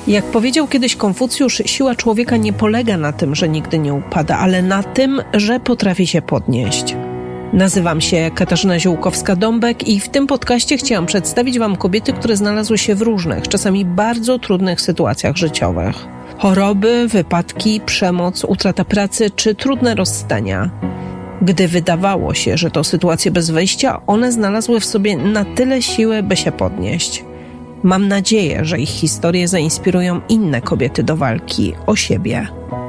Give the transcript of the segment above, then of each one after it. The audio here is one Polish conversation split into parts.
Jak powiedział kiedyś Konfucjusz, siła człowieka nie polega na tym, że nigdy nie upada, ale na tym, że potrafi się podnieść. Nazywam się Katarzyna Ziółkowska-Dąbek i w tym podcaście chciałam przedstawić Wam kobiety, które znalazły się w różnych, czasami bardzo trudnych sytuacjach życiowych. Choroby, wypadki, przemoc, utrata pracy czy trudne rozstania. Gdy wydawało się, że to sytuacje bez wyjścia, one znalazły w sobie na tyle siły, by się podnieść. Mam nadzieję, że ich historie zainspirują inne kobiety do walki o siebie.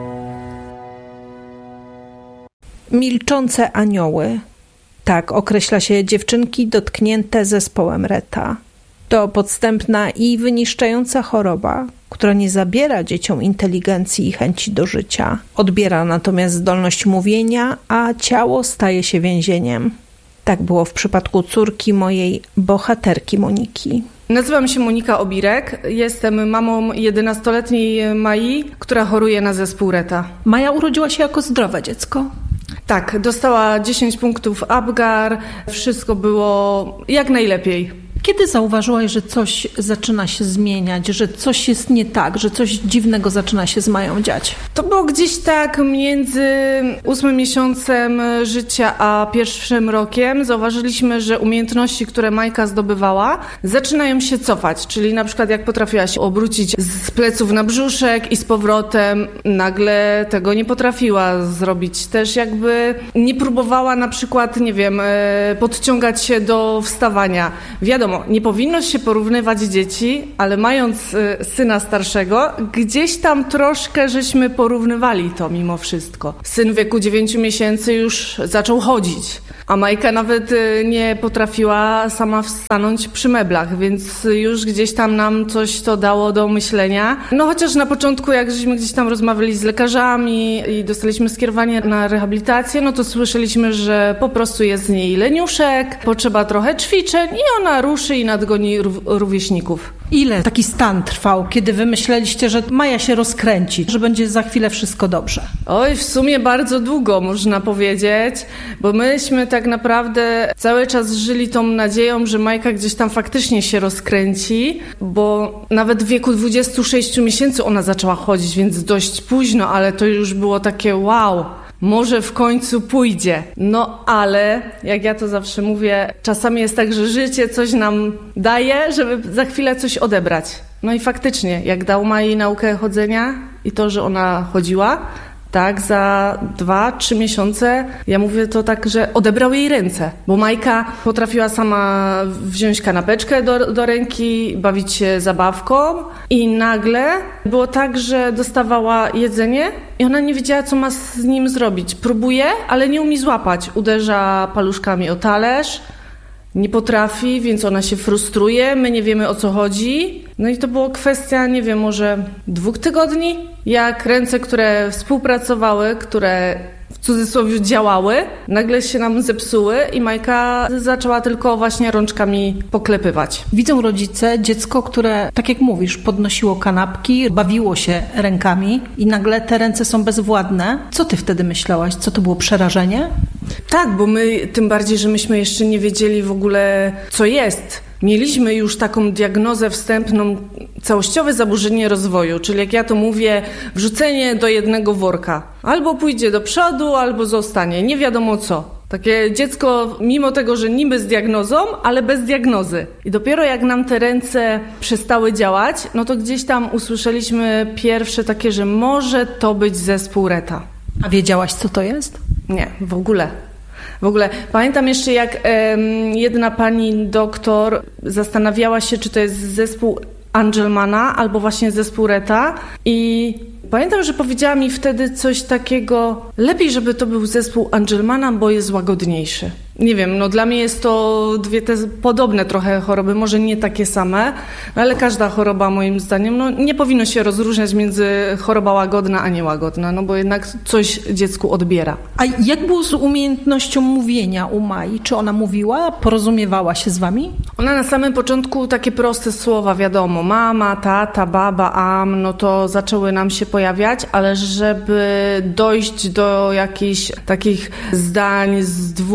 Milczące anioły. Tak określa się dziewczynki dotknięte zespołem Retta. To podstępna i wyniszczająca choroba, która nie zabiera dzieciom inteligencji i chęci do życia. Odbiera natomiast zdolność mówienia, a ciało staje się więzieniem. Tak było w przypadku córki mojej bohaterki Moniki. Nazywam się Monika Obirek, jestem mamą 11-letniej Mai, która choruje na zespół Retta. Maja urodziła się jako zdrowe dziecko. Tak, dostała 10 punktów Apgar, wszystko było jak najlepiej. Kiedy zauważyłaś, że coś zaczyna się zmieniać, że coś jest nie tak, że coś dziwnego zaczyna się z Mają dziać? To było gdzieś tak między 8 miesiącem życia a 1 rokiem. Zauważyliśmy, że umiejętności, które Majka zdobywała, zaczynają się cofać. Czyli na przykład jak potrafiła się obrócić z pleców na brzuszek i z powrotem, nagle tego nie potrafiła zrobić. Też jakby nie próbowała na przykład, nie wiem, podciągać się do wstawania. Wiadomo, nie powinno się porównywać dzieci, ale mając syna starszego, gdzieś tam troszkę żeśmy porównywali to mimo wszystko. Syn w wieku 9 miesięcy już zaczął chodzić, a Majka nawet nie potrafiła sama wstanąć przy meblach, więc już gdzieś tam nam coś to dało do myślenia. No chociaż na początku, jak żeśmy gdzieś tam rozmawiali z lekarzami i dostaliśmy skierowanie na rehabilitację, no to słyszeliśmy, że po prostu jest z niej leniuszek, potrzeba trochę ćwiczeń i ona ruszy i nadgoni rówieśników. Ile taki stan trwał, kiedy wy myśleliście, że Maja się rozkręci, że będzie za chwilę wszystko dobrze? Oj, w sumie bardzo długo, można powiedzieć, bo myśmy tak naprawdę cały czas żyli tą nadzieją, że Majka gdzieś tam faktycznie się rozkręci, bo nawet w wieku 26 miesięcy ona zaczęła chodzić, więc dość późno, ale to już było takie wow. Może w końcu pójdzie. No ale, jak ja to zawsze mówię, czasami jest tak, że życie coś nam daje, żeby za chwilę coś odebrać. No i faktycznie, jak dał Mai naukę chodzenia i to, że ona chodziła, tak, za 2-3 miesiące, ja mówię to tak, że odebrał jej ręce, bo Majka potrafiła sama wziąć kanapeczkę do ręki, bawić się zabawką i nagle było tak, że dostawała jedzenie i ona nie wiedziała, co ma z nim zrobić. Próbuje, ale nie umie złapać. Uderza paluszkami o talerz, nie potrafi, więc ona się frustruje, my nie wiemy, o co chodzi. No i to była kwestia, nie wiem, może 2 tygodni, jak ręce, które współpracowały, które w cudzysłowie działały, nagle się nam zepsuły i Majka zaczęła tylko właśnie rączkami poklepywać. Widzą rodzice dziecko, które, tak jak mówisz, podnosiło kanapki, bawiło się rękami i nagle te ręce są bezwładne. Co ty wtedy myślałaś? Co to było, przerażenie? Tak, bo my, tym bardziej, że myśmy jeszcze nie wiedzieli w ogóle, co jest. Mieliśmy już taką diagnozę wstępną, całościowe zaburzenie rozwoju, czyli jak ja to mówię, wrzucenie do jednego worka. Albo pójdzie do przodu, albo zostanie, nie wiadomo co. Takie dziecko, mimo tego, że niby z diagnozą, ale bez diagnozy. I dopiero jak nam te ręce przestały działać, no to gdzieś tam usłyszeliśmy pierwsze takie, że może to być zespół Retta. A wiedziałaś, co to jest? Nie, w ogóle. Pamiętam jeszcze, jak jedna pani doktor zastanawiała się, czy to jest zespół Angelmana albo właśnie zespół Retta i pamiętam, że powiedziała mi wtedy coś takiego, lepiej, żeby to był zespół Angelmana, bo jest łagodniejszy. Nie wiem, no dla mnie jest to dwie te podobne trochę choroby, może nie takie same, no ale każda choroba moim zdaniem, no nie powinno się rozróżniać między choroba łagodna a niełagodna, no bo jednak coś dziecku odbiera. A jak było z umiejętnością mówienia u Mai? Czy ona mówiła, porozumiewała się z wami? Ona na samym początku takie proste słowa, wiadomo, mama, tata, baba, am, no to zaczęły nam się pojawiać, ale żeby dojść do jakichś takich zdań z 2-3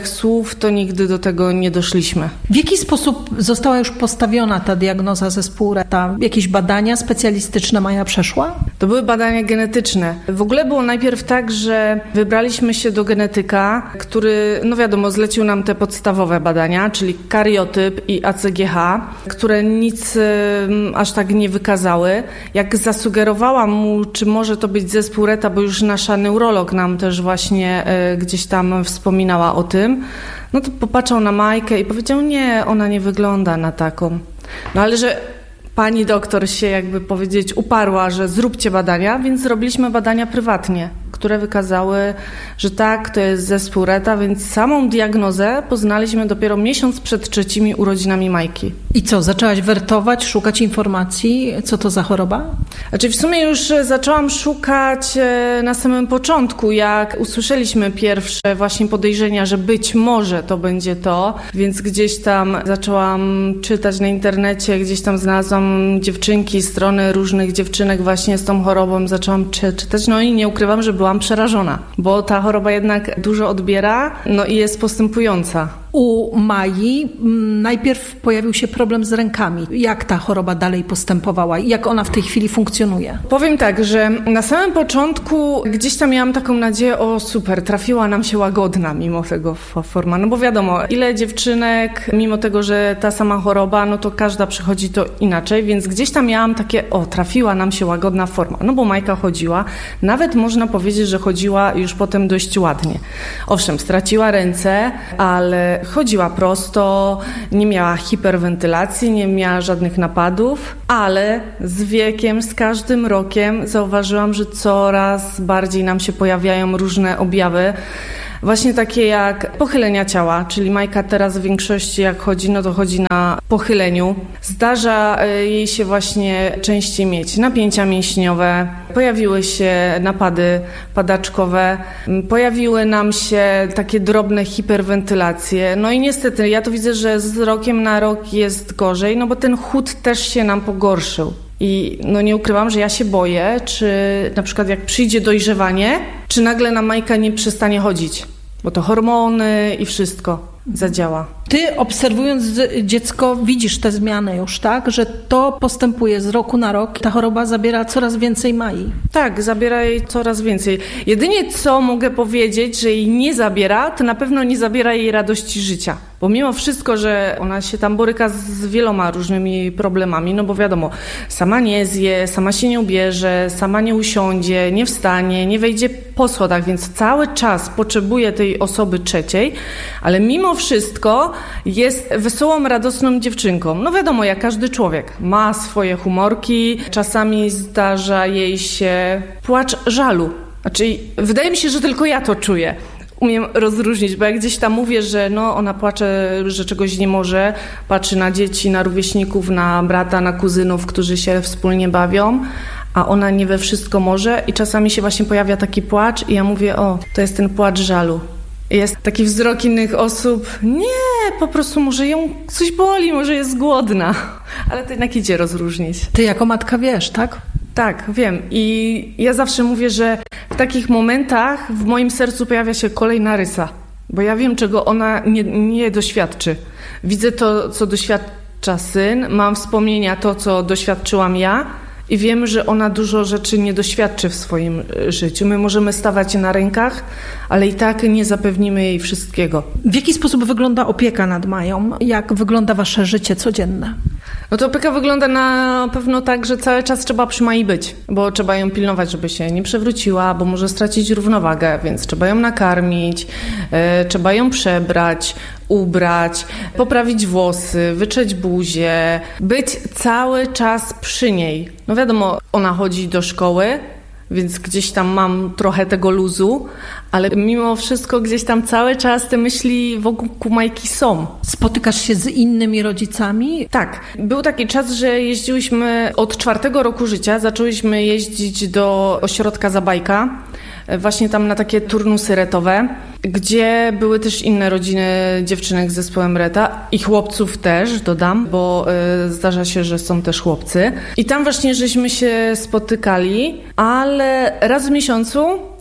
czterech słów, to nigdy do tego nie doszliśmy. W jaki sposób została już postawiona ta diagnoza zespołu Retta? Jakieś badania specjalistyczne Maja przeszła? To były badania genetyczne. W ogóle było najpierw tak, że wybraliśmy się do genetyka, który, no wiadomo, zlecił nam te podstawowe badania, czyli kariotyp i ACGH, które nic aż tak nie wykazały. Jak zasugerowałam mu, czy może to być zespół Retta, bo już nasza neurolog nam też właśnie gdzieś tam wspominała o tym, no to popatrzał na Majkę i powiedział, nie, ona nie wygląda na taką. No ale że pani doktor się, jakby powiedzieć, uparła, że zróbcie badania, więc zrobiliśmy badania prywatnie, które wykazały, że tak, to jest zespół Retta, więc samą diagnozę poznaliśmy dopiero miesiąc przed 3 urodzinami Majki. I co, zaczęłaś wertować, szukać informacji? Co to za choroba? Znaczy w sumie już zaczęłam szukać na samym początku, jak usłyszeliśmy pierwsze właśnie podejrzenia, że być może to będzie to, więc gdzieś tam zaczęłam czytać na internecie, gdzieś tam znalazłam dziewczynki, strony różnych dziewczynek właśnie z tą chorobą, zaczęłam czytać, no i nie ukrywam, że byłam przerażona, bo ta choroba jednak dużo odbiera, no i jest postępująca. U Mai najpierw pojawił się problem z rękami. Jak ta choroba dalej postępowała? Jak ona w tej chwili funkcjonuje? Powiem tak, że na samym początku gdzieś tam miałam taką nadzieję, o super, trafiła nam się łagodna mimo tego forma. No bo wiadomo, ile dziewczynek, mimo tego, że ta sama choroba, no to każda przychodzi to inaczej, więc gdzieś tam miałam takie, o, trafiła nam się łagodna forma. No bo Majka chodziła, nawet można powiedzieć, że chodziła już potem dość ładnie. Owszem, straciła ręce, ale chodziła prosto, nie miała hiperwentylacji, nie miała żadnych napadów, ale z wiekiem, z każdym rokiem zauważyłam, że coraz bardziej nam się pojawiają różne objawy. Właśnie takie jak pochylenia ciała, czyli Majka teraz w większości jak chodzi, no to chodzi na pochyleniu. Zdarza jej się właśnie częściej mieć napięcia mięśniowe, pojawiły się napady padaczkowe, pojawiły nam się takie drobne hiperwentylacje. No i niestety ja to widzę, że z rokiem na rok jest gorzej, no bo ten chód też się nam pogorszył. I no nie ukrywam, że ja się boję, czy na przykład jak przyjdzie dojrzewanie, czy nagle na Majka nie przestanie chodzić, bo to hormony i wszystko zadziała. Ty obserwując dziecko widzisz te zmiany już, tak? Że to postępuje z roku na rok. Ta choroba zabiera coraz więcej Mai. Tak, zabiera jej coraz więcej. Jedynie co mogę powiedzieć, że jej nie zabiera, to na pewno nie zabiera jej radości życia. Bo mimo wszystko, że ona się tam boryka z wieloma różnymi problemami, no bo wiadomo, sama nie zje, sama się nie ubierze, sama nie usiądzie, nie wstanie, nie wejdzie po schodach, więc cały czas potrzebuje tej osoby trzeciej, ale mimo wszystko jest wesołą, radosną dziewczynką. No wiadomo, jak każdy człowiek ma swoje humorki, czasami zdarza jej się płacz żalu. Znaczy, wydaje mi się, że tylko ja to czuję. Umiem rozróżnić, bo jak gdzieś tam mówię, że no ona płacze, że czegoś nie może, patrzy na dzieci, na rówieśników, na brata, na kuzynów, którzy się wspólnie bawią, a ona nie we wszystko może i czasami się właśnie pojawia taki płacz i ja mówię, o, to jest ten płacz żalu. Jest taki wzrok innych osób, nie, po prostu może ją coś boli, może jest głodna, ale to jednak idzie rozróżnić. Ty jako matka wiesz, tak? Tak, wiem i ja zawsze mówię, że w takich momentach w moim sercu pojawia się kolejna rysa, bo ja wiem, czego ona nie doświadczy. Widzę to, co doświadcza syn, mam wspomnienia to, co doświadczyłam ja i wiem, że ona dużo rzeczy nie doświadczy w swoim życiu. My możemy stawać na rękach, ale i tak nie zapewnimy jej wszystkiego. W jaki sposób wygląda opieka nad Mają? Jak wygląda wasze życie codzienne? No to opieka wygląda na pewno tak, że cały czas trzeba przy Mai być, bo trzeba ją pilnować, żeby się nie przewróciła, bo może stracić równowagę, więc trzeba ją nakarmić, trzeba ją przebrać, ubrać, poprawić włosy, wytrzeć buzię, być cały czas przy niej. No wiadomo, ona chodzi do szkoły, więc gdzieś tam mam trochę tego luzu, ale mimo wszystko gdzieś tam cały czas te myśli wokół Majki są. Spotykasz się z innymi rodzicami? Tak. Był taki czas, że jeździłyśmy od 4 roku życia, zaczęłyśmy jeździć do ośrodka Zabajka, właśnie tam na takie turnusy retowe, gdzie były też inne rodziny dziewczynek z zespołem Retta i chłopców też, dodam, bo zdarza się, że są też chłopcy. I tam właśnie żeśmy się spotykali, ale raz w miesiącu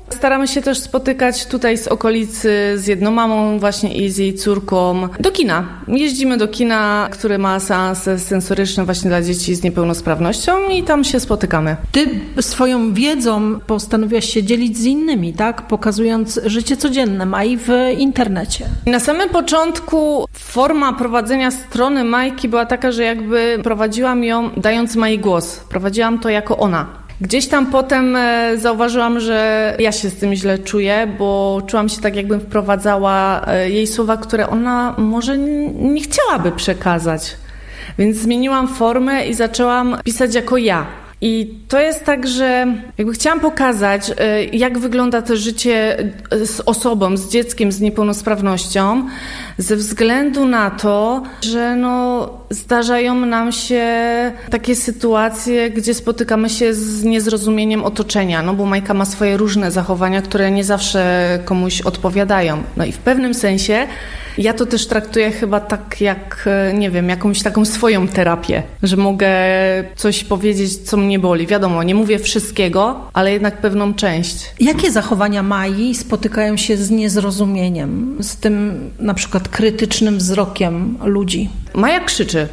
Staramy się też spotykać tutaj z okolicy z jedną mamą właśnie i z jej córką do kina. Jeździmy do kina, które ma seanse sensoryczne właśnie dla dzieci z niepełnosprawnością i tam się spotykamy. Ty swoją wiedzą postanowiłaś się dzielić z innymi, tak? Pokazując życie codzienne Mai w internecie. Na samym początku forma prowadzenia strony Majki była taka, że jakby prowadziłam ją dając Mai głos. Prowadziłam to jako ona. Gdzieś tam potem zauważyłam, że ja się z tym źle czuję, bo czułam się tak, jakbym wprowadzała jej słowa, które ona może nie chciałaby przekazać. Więc zmieniłam formę i zaczęłam pisać jako ja. I to jest tak, że jakby chciałam pokazać, jak wygląda to życie z osobą, z dzieckiem z niepełnosprawnością, ze względu na to, że zdarzają nam się takie sytuacje, gdzie spotykamy się z niezrozumieniem otoczenia, bo Majka ma swoje różne zachowania, które nie zawsze komuś odpowiadają. I w pewnym sensie ja to też traktuję chyba tak jak, nie wiem, jakąś taką swoją terapię, że mogę coś powiedzieć, co mnie boli. Wiadomo, nie mówię wszystkiego, ale jednak pewną część. Jakie zachowania Mai spotykają się z niezrozumieniem, z tym na przykład krytycznym wzrokiem ludzi? Maja krzyczy.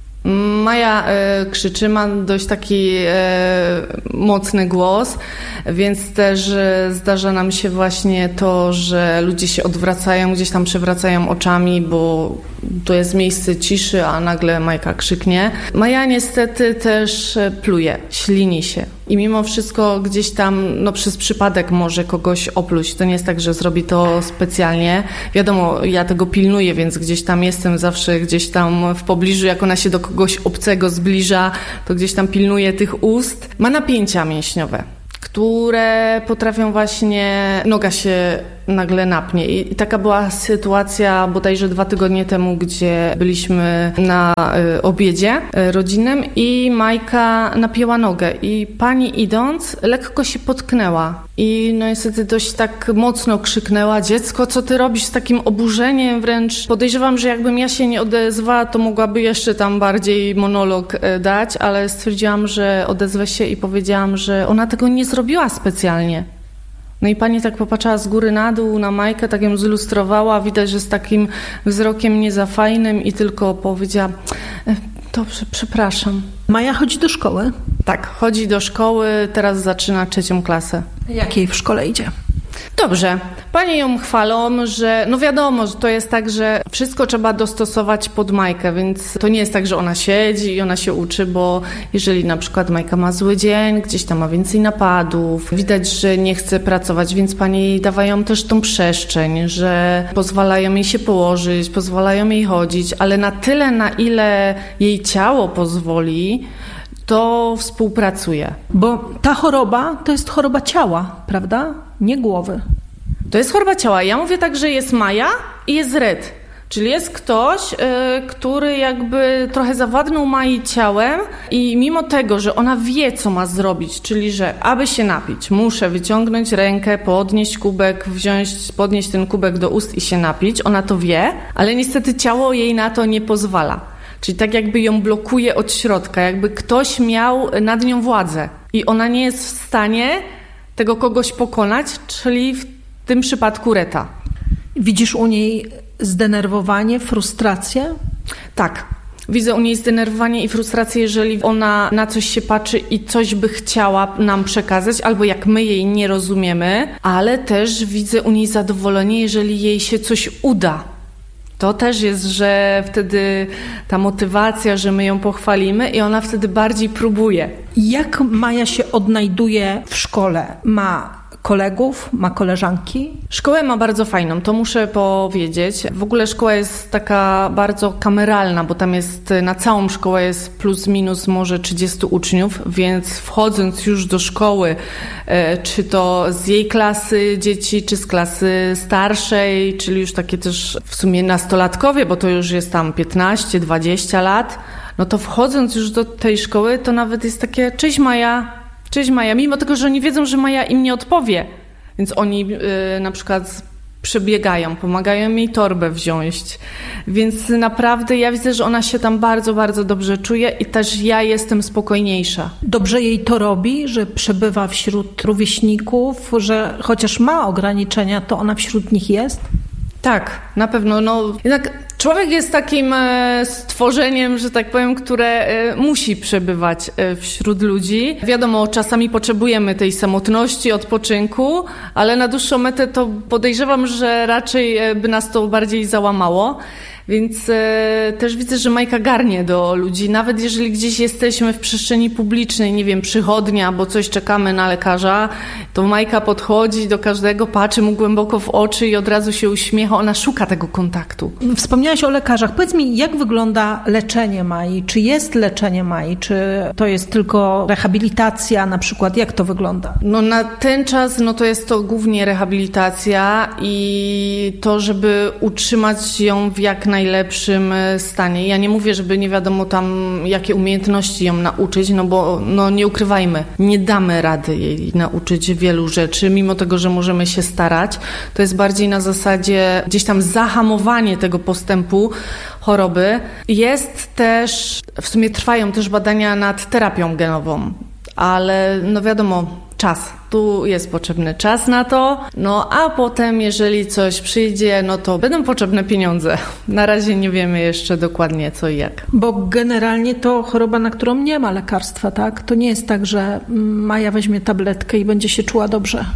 Krzyczy, ma dość taki mocny głos, więc też zdarza nam się właśnie to, że ludzie się odwracają, gdzieś tam przewracają oczami, bo to jest miejsce ciszy, a nagle Majka krzyknie. Maja niestety też pluje, ślini się. I mimo wszystko gdzieś tam przez przypadek może kogoś opluć. To nie jest tak, że zrobi to specjalnie. Wiadomo, ja tego pilnuję, więc gdzieś tam jestem zawsze gdzieś tam w pobliżu. Jak ona się do kogoś obcego zbliża, to gdzieś tam pilnuję tych ust. Ma napięcia mięśniowe, które potrafią właśnie, noga się nagle napnie. I taka była sytuacja bodajże 2 tygodnie temu, gdzie byliśmy na obiedzie rodzinnym i Majka napięła nogę i pani idąc lekko się potknęła i niestety dość tak mocno krzyknęła: dziecko, co ty robisz, z takim oburzeniem wręcz. Podejrzewam, że jakbym ja się nie odezwała, to mogłaby jeszcze tam bardziej monolog dać, ale stwierdziłam, że odezwę się i powiedziałam, że ona tego nie zrobiła specjalnie. I pani tak popatrzyła z góry na dół na Majkę, tak ją zilustrowała, widać, że z takim wzrokiem nie za fajnym i tylko powiedziała: dobrze, przepraszam. Maja chodzi do szkoły? Tak, chodzi do szkoły, teraz zaczyna 3. klasę. Jak jej w szkole idzie? Dobrze. Panie ją chwalą, że wiadomo, że to jest tak, że wszystko trzeba dostosować pod Majkę, więc to nie jest tak, że ona siedzi i ona się uczy, bo jeżeli na przykład Majka ma zły dzień, gdzieś tam ma więcej napadów, widać, że nie chce pracować, więc panie jej dawają też tą przestrzeń, że pozwalają jej się położyć, pozwalają jej chodzić, ale na tyle, na ile jej ciało pozwoli, to współpracuje. Bo ta choroba to jest choroba ciała, prawda? Nie głowy. To jest choroba ciała. Ja mówię tak, że jest Maja i jest Red. Czyli jest ktoś, który jakby trochę zawładnął Mai ciałem i mimo tego, że ona wie, co ma zrobić, czyli że aby się napić, muszę wyciągnąć rękę, podnieść kubek, podnieść ten kubek do ust i się napić. Ona to wie, ale niestety ciało jej na to nie pozwala. Czyli tak jakby ją blokuje od środka, jakby ktoś miał nad nią władzę i ona nie jest w stanie tego kogoś pokonać, czyli w tym przypadku Reta. Widzisz u niej zdenerwowanie, frustrację? Tak. Widzę u niej zdenerwowanie i frustrację, jeżeli ona na coś się patrzy i coś by chciała nam przekazać, albo jak my jej nie rozumiemy, ale też widzę u niej zadowolenie, jeżeli jej się coś uda. To też jest, że wtedy ta motywacja, że my ją pochwalimy i ona wtedy bardziej próbuje. Jak Maja się odnajduje w szkole? Ma kolegów, ma koleżanki? Szkołę ma bardzo fajną, to muszę powiedzieć. W ogóle szkoła jest taka bardzo kameralna, bo tam jest na całą szkołę jest plus minus może 30 uczniów, więc wchodząc już do szkoły, czy to z jej klasy dzieci, czy z klasy starszej, czyli już takie też w sumie nastolatkowie, bo to już jest tam 15-20 lat, no to wchodząc już do tej szkoły, to nawet jest takie: cześć Maja, mimo tego, że oni wiedzą, że Maja im nie odpowie. Więc oni na przykład przebiegają, pomagają jej torbę wziąć. Więc naprawdę ja widzę, że ona się tam bardzo, bardzo dobrze czuje i też ja jestem spokojniejsza. Dobrze jej to robi, że przebywa wśród rówieśników, że chociaż ma ograniczenia, to ona wśród nich jest? Tak, na pewno. Jednak człowiek jest takim stworzeniem, że tak powiem, które musi przebywać wśród ludzi. Wiadomo, czasami potrzebujemy tej samotności, odpoczynku, ale na dłuższą metę to podejrzewam, że raczej by nas to bardziej załamało. Więc też widzę, że Majka garnie do ludzi. Nawet jeżeli gdzieś jesteśmy w przestrzeni publicznej, nie wiem, przychodnia, bo coś czekamy na lekarza, to Majka podchodzi do każdego, patrzy mu głęboko w oczy i od razu się uśmiecha. Ona szuka tego kontaktu. Wspomniałaś o lekarzach. Powiedz mi, jak wygląda leczenie Mai? Czy jest leczenie Mai? Czy to jest tylko rehabilitacja na przykład? Jak to wygląda? Na ten czas to jest to głównie rehabilitacja i to, żeby utrzymać ją w jak najlepszym stanie. Ja nie mówię, żeby nie wiadomo tam jakie umiejętności ją nauczyć, bo nie ukrywajmy, nie damy rady jej nauczyć wielu rzeczy, mimo tego, że możemy się starać. To jest bardziej na zasadzie gdzieś tam zahamowanie tego postępu choroby. Jest też, w sumie trwają też badania nad terapią genową, ale wiadomo, czas. Tu jest potrzebny czas na to, a potem jeżeli coś przyjdzie, to będą potrzebne pieniądze. Na razie nie wiemy jeszcze dokładnie co i jak. Bo generalnie to choroba, na którą nie ma lekarstwa, tak? To nie jest tak, że Maja weźmie tabletkę i będzie się czuła dobrze.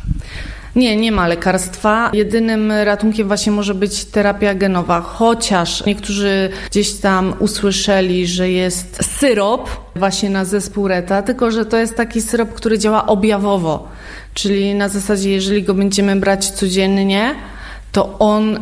Nie ma lekarstwa. Jedynym ratunkiem właśnie może być terapia genowa, chociaż niektórzy gdzieś tam usłyszeli, że jest syrop właśnie na zespół Retta, tylko że to jest taki syrop, który działa objawowo, czyli na zasadzie jeżeli go będziemy brać codziennie, to on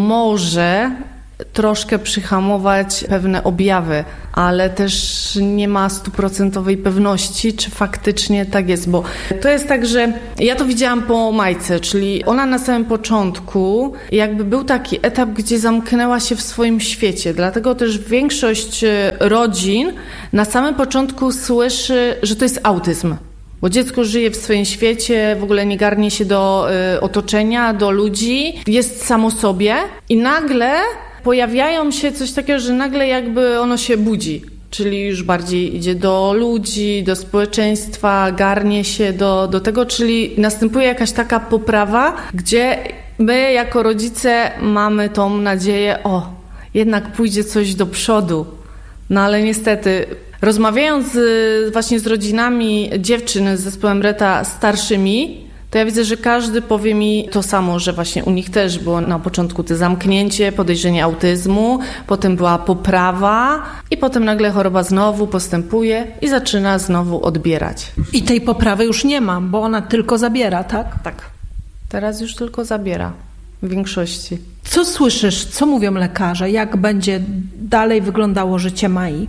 może troszkę przyhamować pewne objawy, ale też nie ma 100% pewności, czy faktycznie tak jest, bo to jest tak, że ja to widziałam po Majce, czyli ona na samym początku jakby był taki etap, gdzie zamknęła się w swoim świecie, dlatego też większość rodzin na samym początku słyszy, że to jest autyzm. Bo dziecko żyje w swoim świecie, w ogóle nie garnie się do otoczenia, do ludzi, jest samo sobie i nagle pojawiają się coś takiego, że nagle jakby ono się budzi, czyli już bardziej idzie do ludzi, do społeczeństwa, garnie się do tego, czyli następuje jakaś taka poprawa, gdzie my jako rodzice mamy tą nadzieję, jednak pójdzie coś do przodu. Ale niestety, rozmawiając właśnie z rodzinami dziewczyn z zespołem Retta starszymi, to ja widzę, że każdy powie mi to samo, że właśnie u nich też było na początku to zamknięcie, podejrzenie autyzmu, potem była poprawa i potem nagle choroba znowu postępuje i zaczyna znowu odbierać. I tej poprawy już nie ma, bo ona tylko zabiera, tak? Tak. Teraz już tylko zabiera w większości. Co słyszysz? Co mówią lekarze? Jak będzie dalej wyglądało życie Mai?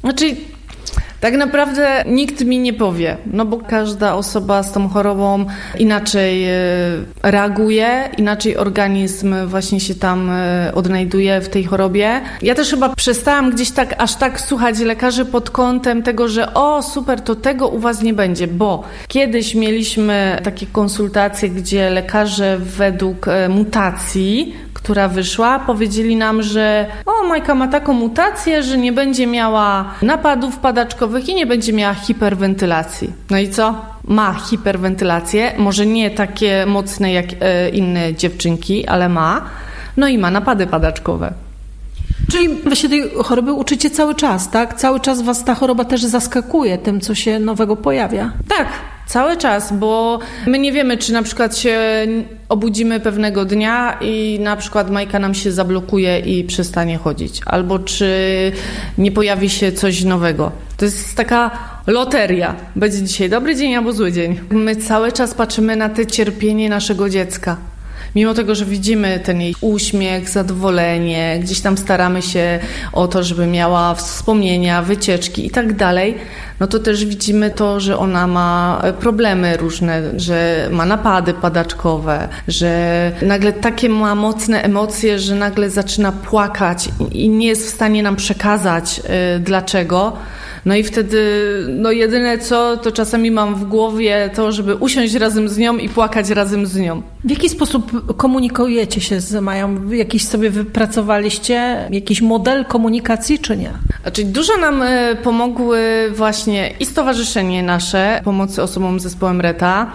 Tak naprawdę nikt mi nie powie, bo każda osoba z tą chorobą inaczej reaguje, inaczej organizm właśnie się tam odnajduje w tej chorobie. Ja też chyba przestałam gdzieś aż tak słuchać lekarzy pod kątem tego, że super, to tego u was nie będzie, bo kiedyś mieliśmy takie konsultacje, gdzie lekarze według mutacji, która wyszła, powiedzieli nam, że Majka ma taką mutację, że nie będzie miała napadów padaczkowych i nie będzie miała hiperwentylacji. No i co? Ma hiperwentylację, może nie takie mocne jak inne dziewczynki, ale ma. No i ma napady padaczkowe. Czyli wy się tej choroby uczycie cały czas, tak? Cały czas was ta choroba też zaskakuje tym, co się nowego pojawia. Tak, cały czas, bo my nie wiemy, czy na przykład się obudzimy pewnego dnia i na przykład Majka nam się zablokuje i przestanie chodzić, albo czy nie pojawi się coś nowego. To jest taka loteria. Będzie dzisiaj dobry dzień albo zły dzień. My cały czas patrzymy na te cierpienie naszego dziecka. Mimo tego, że widzimy ten jej uśmiech, zadowolenie, gdzieś tam staramy się o to, żeby miała wspomnienia, wycieczki i tak dalej, to też widzimy to, że ona ma problemy różne, że ma napady padaczkowe, że nagle takie ma mocne emocje, że nagle zaczyna płakać i nie jest w stanie nam przekazać dlaczego. No i wtedy, jedyne co, to czasami mam w głowie to, żeby usiąść razem z nią i płakać razem z nią. W jaki sposób komunikujecie się z Mają? Jakiś sobie wypracowaliście jakiś model komunikacji, czy nie? Znaczy, dużo nam pomogły właśnie i stowarzyszenie nasze pomocy osobom z zespołem Reta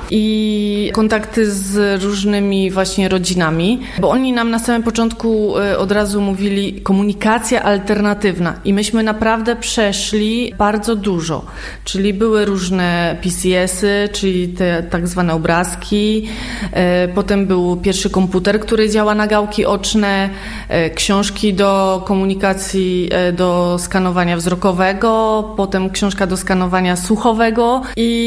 i kontakty z różnymi właśnie rodzinami, bo oni nam na samym początku od razu mówili komunikacja alternatywna i myśmy naprawdę przeszli bardzo dużo, czyli były różne PCS-y, czyli te tak zwane obrazki, potem był pierwszy komputer, który działa na gałki oczne, książki do komunikacji, do skanowania wzrokowego, potem książka do skanowania słuchowego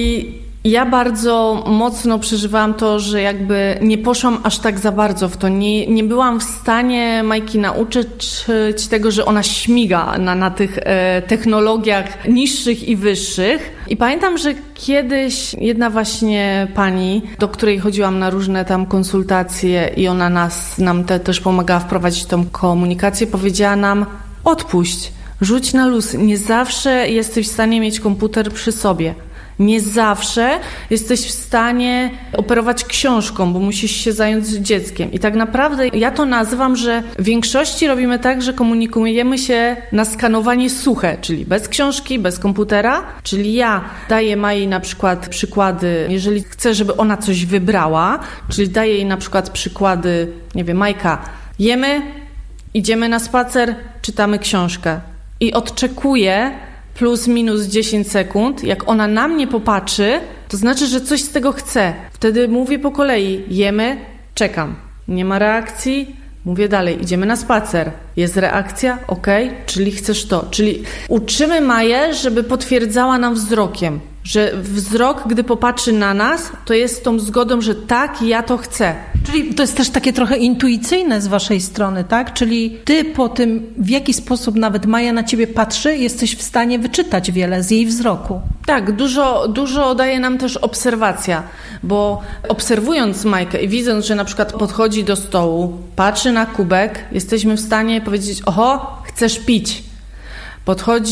i ja bardzo mocno przeżywałam to, że jakby nie poszłam aż tak za bardzo w to. Nie byłam w stanie Majki nauczyć tego, że ona śmiga na tych technologiach niższych i wyższych. I pamiętam, że kiedyś jedna właśnie pani, do której chodziłam na różne tam konsultacje i ona nam też pomagała wprowadzić tą komunikację, powiedziała nam: odpuść, rzuć na luz. Nie zawsze jesteś w stanie mieć komputer przy sobie. Nie zawsze jesteś w stanie operować książką, bo musisz się zająć dzieckiem. I tak naprawdę ja to nazywam, że w większości robimy tak, że komunikujemy się na skanowanie suche, czyli bez książki, bez komputera. Czyli ja daję Mai na przykład przykłady, jeżeli chcę, żeby ona coś wybrała, czyli daję jej na przykład przykłady, nie wiem, Majka, jemy, idziemy na spacer, czytamy książkę. I odczekuję plus minus 10 sekund, jak ona na mnie popatrzy, to znaczy, że coś z tego chce. Wtedy mówię po kolei, jemy, czekam. Nie ma reakcji, mówię dalej, idziemy na spacer. Jest reakcja, okej, czyli chcesz to. Czyli uczymy Maję, żeby potwierdzała nam wzrokiem, że wzrok, gdy popatrzy na nas, to jest tą zgodą, że tak, ja to chcę. Czyli to jest też takie trochę intuicyjne z waszej strony, tak? Czyli ty po tym, w jaki sposób nawet Maja na ciebie patrzy, jesteś w stanie wyczytać wiele z jej wzroku. Tak, dużo daje nam też obserwacja, bo obserwując Majkę i widząc, że na przykład podchodzi do stołu, patrzy na kubek, jesteśmy w stanie powiedzieć: oho, chcesz pić. Podchodzi